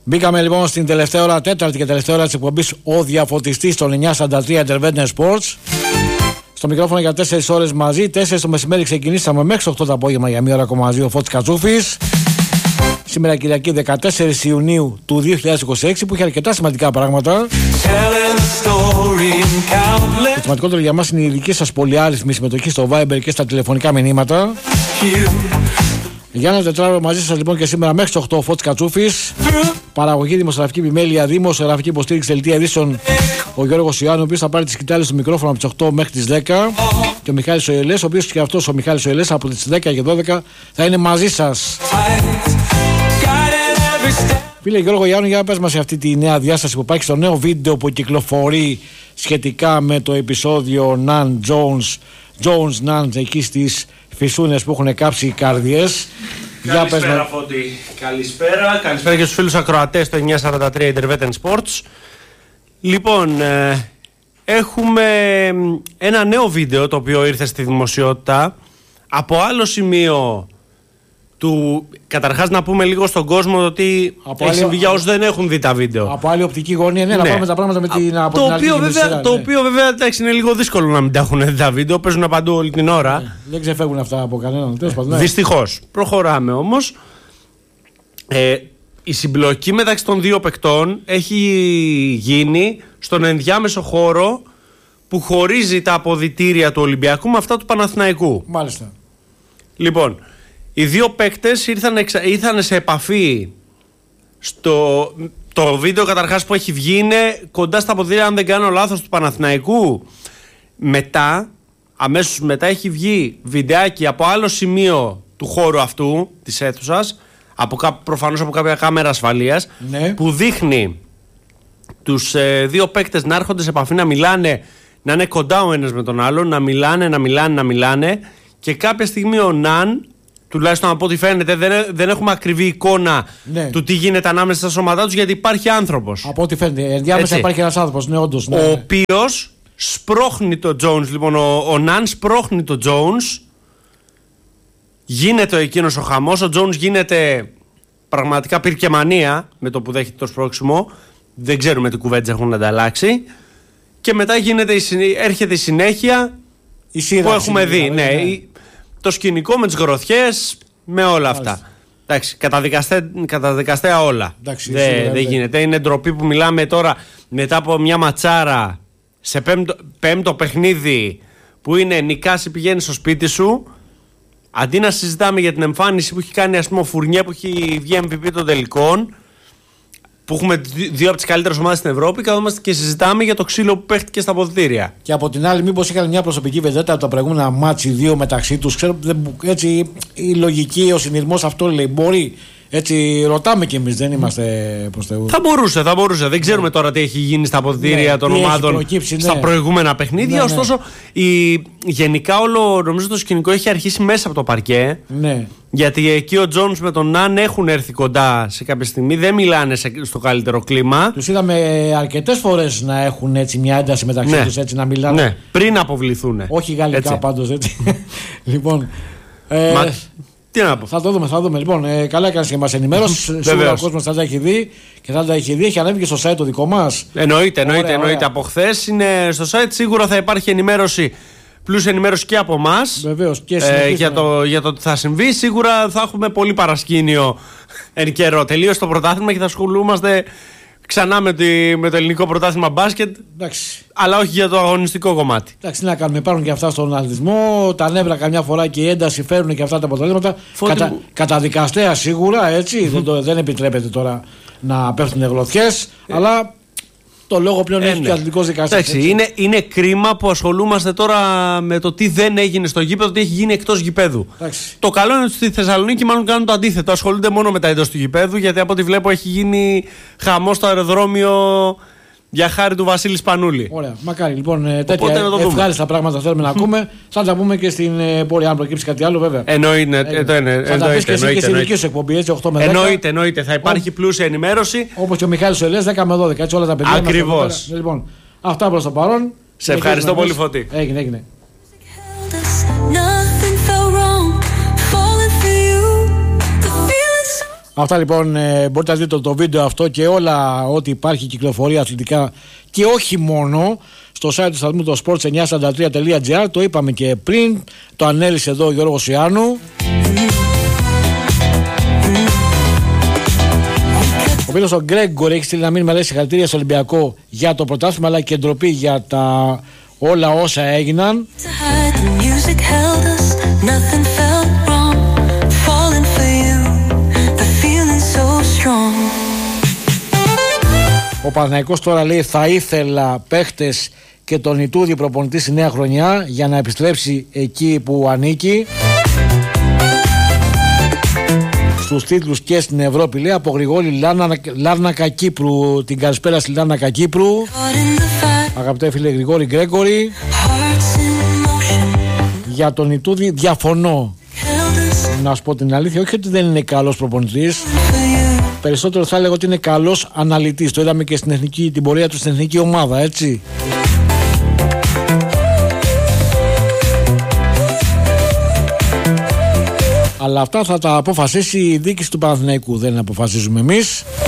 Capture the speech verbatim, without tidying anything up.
Μπήκαμε λοιπόν στην τελευταία ώρα, τέταρτη και τελευταία ώρα της εκπομπής Ο Διαφωτιστής των εννιά σαράντα τρία Intervention Sports. Στο μικρόφωνο για τέσσερις ώρες μαζί. τέσσερις το μεσημέρι ξεκινήσαμε μέχρι τις οκτώ το απόγευμα για μία ώρα ακόμα μαζί ο Φώτης Κατσούφης. Σήμερα Κυριακή δεκατέσσερις Ιουνίου του δύο χιλιάδες είκοσι έξι που είχε αρκετά σημαντικά πράγματα. Το σημαντικότερο για μας είναι η δική σας πολυάριθμη συμμετοχή στο Viber και στα τηλεφωνικά μηνύματα. Για ένα τετράωρο μαζί σας λοιπόν και σήμερα μέχρι τις οκτώ ο Φώτης Κατσούφης. Παραγωγή, δημοσιογραφική επιμέλεια, δημοσιογραφική υποστήριξη, δελτία ειδήσεων ο Γιώργος Ιωάννου, ο οποίος θα πάρει τις σκητάλες του μικρόφωνο από τις οκτώ μέχρι τις δέκα. Και ο Μιχάλης Οελές, ο οποίος και αυτός ο Μιχάλης Οελές από τις δέκα και δώδεκα θα είναι μαζί σας. Φίλε Γιώργο Ιωάννου, για να πες μας σε αυτή τη νέα διάσταση που υπάρχει στο νέο βίντεο που κυκλοφορεί σχετικά με το επεισόδιο Ναν Jones, Jones Nance εκεί στις φυσούνες που έχουν κάψει οι καρδιές. Καλησπέρα Φώτη, καλησπέρα, καλησπέρα και στους φίλους ακροατές του εννιά σαράντα τρία Intervention Sports. Λοιπόν, ε, έχουμε ένα νέο βίντεο το οποίο ήρθε στη δημοσιότητα από άλλο σημείο του. Καταρχάς να πούμε λίγο στον κόσμο ότι από έχει συμβεί για όσους δεν έχουν δει τα βίντεο. Από άλλη οπτική γωνία, ναι, ναι. Να πάμε τα πράγματα με την από το την οποίο, βέβαια, σειρά, το ναι. οποίο βέβαια εντάξει, είναι λίγο δύσκολο να μην τα έχουν δει τα βίντεο, παίζουν παντού όλη την ώρα. Ναι, δεν ξεφεύγουν αυτά από κανέναν. Ναι. Δυστυχώς. Προχωράμε όμως. Ε, η συμπλοκή μεταξύ των δύο παικτών έχει γίνει στον ενδιάμεσο χώρο που χωρίζει τα αποδυτήρια του Ολυμπιακού με αυτά του Παναθηναϊκού. Μάλιστα. Λοιπόν, οι δύο παίκτες ήρθαν, εξα... ήρθαν σε επαφή στο... Το βίντεο καταρχάς που έχει βγει είναι κοντά στα αποδυτήρια, αν δεν κάνω λάθος, του Παναθηναϊκού. Μετά, αμέσως μετά έχει βγει βιντεάκι από άλλο σημείο του χώρου αυτού, της αίθουσας, από κά... προφανώς από κάποια κάμερα ασφαλείας, ναι. Που δείχνει τους ε, δύο παίκτες να έρχονται σε επαφή, να μιλάνε, να είναι κοντά ο ένας με τον άλλον, να μιλάνε, να μιλάνε, να μιλάνε και κάποια στιγμή ο Ναν, τουλάχιστον από ό,τι φαίνεται, δεν, δεν έχουμε ακριβή εικόνα, ναι, του τι γίνεται ανάμεσα στα σώματά τους, γιατί υπάρχει άνθρωπος. Από ό,τι φαίνεται, ενδιάμεσα υπάρχει ένας άνθρωπος, ναι, όντως. Ναι, ο ναι. οποίος σπρώχνει το Jones, λοιπόν, ο, ο Ναν σπρώχνει το Jones, γίνεται εκείνος ο χαμός, ο Jones γίνεται πραγματικά πυρκεμανία με το που δέχεται το σπρώξιμο, δεν ξέρουμε τι κουβέντες έχουν ανταλλάξει και μετά γίνεται η, έρχεται η συνέχεια η που έχουμε δει, ναι, ναι. Το σκηνικό με τις γροθιές, με όλα αυτά. Άλιστα. Εντάξει, καταδικαστέ, καταδικαστέα όλα. Εντάξει, δεν δε δε γίνεται. Είναι ντροπή που μιλάμε τώρα μετά από μια ματσάρα σε πέμπτο, πέμπτο παιχνίδι που είναι νικάς ή πηγαίνεις στο σπίτι σου. Αντί να συζητάμε για την εμφάνιση που έχει κάνει, ας πούμε, ο Φουρνιέ που έχει βγει εμ βι πι των τελικών, που έχουμε δύο από τις καλύτερες ομάδες στην Ευρώπη, καθόμαστε και συζητάμε για το ξύλο που παίχτηκε στα αποδυτήρια. Και από την άλλη, μήπως είχαν μια προσωπική βεντέτα από τα προηγούμενα μάτσι δύο μεταξύ τους. Ξέρω, δεν, έτσι, η λογική, ο συνειρμός αυτό λέει. Μπορεί. Έτσι, ρωτάμε κι εμείς, δεν είμαστε προς Θεού. Θα μπορούσε, θα μπορούσε. Δεν ξέρουμε, ναι, τώρα τι έχει γίνει στα αποδυτήρια, ναι, των ομάδων στα, ναι, προηγούμενα παιχνίδια. Ναι, ωστόσο, ναι, η, γενικά όλο νομίζω το σκηνικό έχει αρχίσει μέσα από το παρκέ. Ναι. Γιατί εκεί ο Τζόνς με τον Ναν έχουν έρθει κοντά σε κάποια στιγμή, δεν μιλάνε σε, στο καλύτερο κλίμα. Τους είδαμε αρκετές φορές να έχουν έτσι μια ένταση μεταξύ, ναι, τους, έτσι να μιλάνε. Ναι, πριν αποβληθούν. Όχι γαλλικά πάντως, έτσι. Λοιπόν. Ε, Μα... Τι να πω. Θα το δούμε, θα δούμε. Λοιπόν, ε, καλά έκανες και μας ενημέρωσες. Σίγουρα ο κόσμος θα τα έχει δει και θα τα έχει δει. Έχει ανέβει και στο site το δικό μας. Εννοείται, εννοείται, ωραία, εννοείται. Ωραία. Από χθες είναι στο site. Σίγουρα θα υπάρχει ενημέρωση, πλούσια ενημέρωση και από εμάς. Βεβαίως. Και ε, για, το, για το τι θα συμβεί. Σίγουρα θα έχουμε πολύ παρασκήνιο εν καιρό. Τελείωσε το πρωτάθλημα και θα ασχολούμαστε ξανά με, τη, με το ελληνικό πρωτάθλημα μπάσκετ. Εντάξει. Αλλά όχι για το αγωνιστικό κομμάτι. Εντάξει, τι να κάνουμε, υπάρχουν και αυτά στον αθλητισμό. Τα νεύρα καμιά φορά και η ένταση φέρνουν και αυτά τα αποτελέσματα. Κατα, μου... Καταδικαστέα σίγουρα, έτσι. δεν, το, δεν επιτρέπεται τώρα να πέφτουν γλωθιές. Ε. Αλλά το λόγο πλέον ε, έχει ναι. και ο αθλητικός δικαστής. Είναι, είναι κρίμα που ασχολούμαστε τώρα με το τι δεν έγινε στο γήπεδο, τι έχει γίνει εκτός γηπέδου. Εντάξει. Το καλό είναι ότι στη Θεσσαλονίκη μάλλον κάνουν το αντίθετο. Ασχολούνται μόνο με τα εντός του γηπέδου, γιατί από ό,τι βλέπω έχει γίνει χαμός στο αεροδρόμιο για χάρη του Βασίλη Σπανούλη. Ωραία. Μακάρι λοιπόν τέτοια ευχάριστα πράγματα θέλουμε να ακούμε. Θα τα πούμε και στην πορεία, αν προκύψει κάτι άλλο, βέβαια. Εννοείται. Θα τα πεις και εσύ και στη δική σου εκπομπή, έτσι, οκτώ με δέκα. Εννοείται, εννοείται. Θα υπάρχει πλούσια ενημέρωση. Όπως και ο Μιχάλης Οελές, δέκα με δώδεκα. Έτσι όλα τα παιδιά. Ακριβώς. Λοιπόν, αυτά προς το παρόν. Σε ευχαριστώ πολύ, Φώτη. Έγινε, έγινε. Αυτά λοιπόν, ε, μπορείτε να δείτε το βίντεο αυτό και όλα ό,τι υπάρχει κυκλοφορία αθλητικά και όχι μόνο στο site του σταθμού το sports εννιακόσια σαράντα τρία τελεία τζι άρ. Το είπαμε και πριν, το ανέλησε εδώ ο Γιώργος Ιάννου. Ο φίλος ο Γκρέγκορ έχει στείλει να μην με λέει συγχαρητήρια στο Ολυμπιακό για το πρωτάθλημα, αλλά και ντροπή για τα όλα όσα έγιναν. Ο Παναθηναϊκός τώρα λέει θα ήθελα παίχτες και τον Ιτούδη προπονητή στη νέα χρονιά για να επιστρέψει εκεί που ανήκει στους τίτλους και στην Ευρώπη, λέει. Από Γρηγόρη Λάρνακα Κύπρου, την καλησπέρα στη Λάρνακα Κύπρου. Αγαπητέ φίλε Γρηγόρη Γκρέγκορη, για τον Ιτούδη διαφωνώ, να σου πω την αλήθεια. Όχι ότι δεν είναι καλός προπονητής, περισσότερο θα έλεγα ότι είναι καλός αναλυτής. Το είδαμε και στην εθνική, την πορεία του στην εθνική ομάδα, έτσι. Αλλά αυτά θα τα αποφασίσει η διοίκηση του Παναθηναϊκού, δεν αποφασίζουμε εμείς.